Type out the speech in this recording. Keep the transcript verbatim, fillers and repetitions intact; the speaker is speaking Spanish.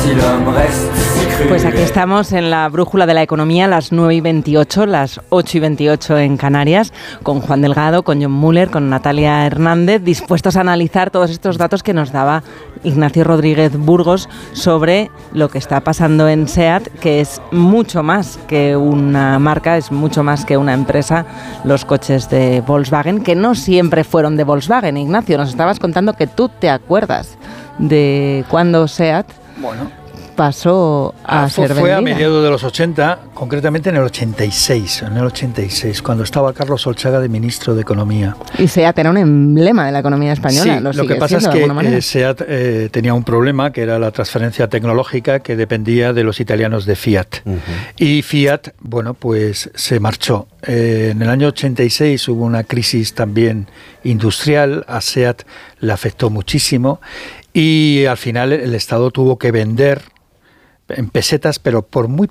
Pues aquí estamos en la brújula de la economía, las nueve y veintiocho, las ocho y veintiocho en Canarias, con Juan Delgado, con John Muller, con Natalia Hernández, dispuestos a analizar todos estos datos que nos daba Ignacio Rodríguez Burgos sobre lo que está pasando en SEAT, que es mucho más que una marca, es mucho más que una empresa, los coches de Volkswagen, que no siempre fueron de Volkswagen. Ignacio, nos estabas contando que tú te acuerdas de cuando SEAT bueno, pasó a ah, fue, ser fue vendida. a mediados de los ochenta, concretamente en el ochenta y seis, en el ochenta y seis, cuando estaba Carlos Solchaga de ministro de Economía. Y SEAT era un emblema de la economía española. Sí, lo, lo que pasa es que eh, SEAT eh, tenía un problema, que era la transferencia tecnológica que dependía de los italianos de Fiat. Uh-huh. Y Fiat, bueno, pues se marchó. Eh, en el año ochenta y seis hubo una crisis también industrial, a SEAT le afectó muchísimo y al final el Estado tuvo que vender en pesetas, pero por muy